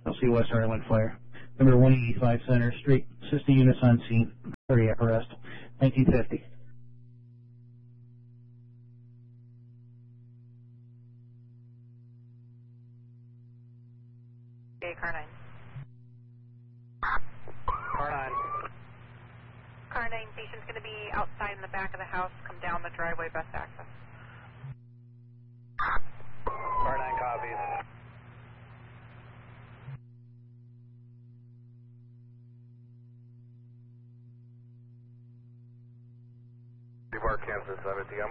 LC West Island Fire. Number 185 Center Street. Assisting units on scene. Cardiac arrest. 1950. Okay, car 9. Car 9. Car 9, patient's going to be outside in the back of the house. Come down the driveway, best access. Car 9 copies. Bar Kansas 70.